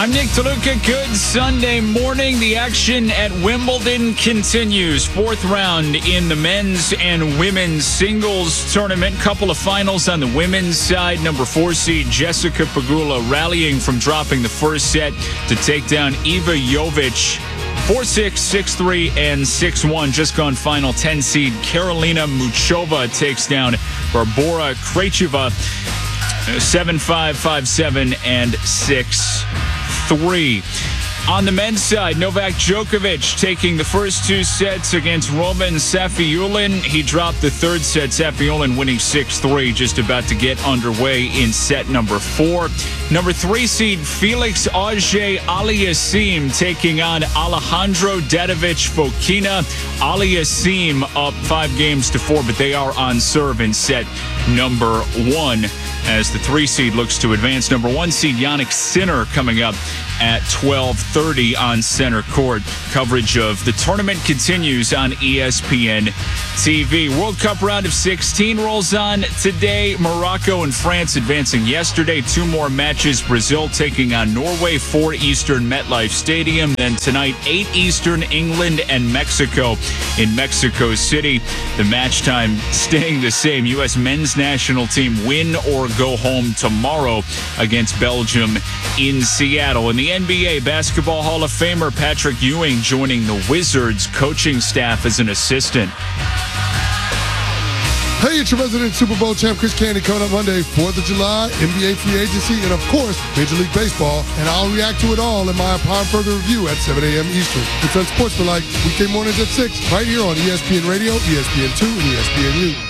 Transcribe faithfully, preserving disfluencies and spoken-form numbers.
I'm Nick DeLuca. Good Sunday morning. The action at Wimbledon continues. Fourth round in the men's and women's singles tournament. Couple of finals on the women's side. Number four seed Jessica Pegula rallying from dropping the first set to take down Iva Jovic. four six, six three, and six one. Just gone final. ten seed Karolina Muchova takes down Barbora Krejcova. seven five, five seven, and six three. On the men's side, Novak Djokovic taking the first two sets against Roman Safiullin. He dropped the third set. Safiullin winning six three, just about to get underway in set number four. Number three seed Felix Auger-Aliassime taking on Alejandro Davidovich Fokina. Aliassime up five games to four, but they are on serve in set number one as the three seed looks to advance. Number one seed Jannik Sinner coming up at twelve thirty on center court. Coverage of the tournament continues on E S P N T V. World Cup round of sixteen rolls on today. Morocco and France advancing yesterday. Two more matches. Brazil taking on Norway, four Eastern MetLife Stadium. Then tonight, eight Eastern, England and Mexico in Mexico City. The match time staying the same. U S men's national team win or go home tomorrow against Belgium in Seattle. In the N B A, Basketball Hall of Famer Patrick Ewing joining the Wizards coaching staff as an assistant. Hey, it's your resident Super Bowl champ, Chris Candy, coming up Monday, fourth of July, N B A free agency, and of course, Major League Baseball. And I'll react to it all in my Upon Further Review at seven a.m. Eastern. It's Unsportsmanlike, weekday mornings at six, right here on E S P N Radio, E S P N two, and E S P N U.